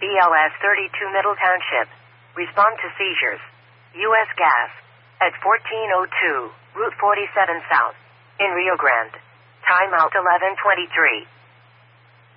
BLS 32 Middle Township. Respond to seizures. U.S. Gas. At 1402, Route 47 South. In Rio Grande. Timeout 11:23.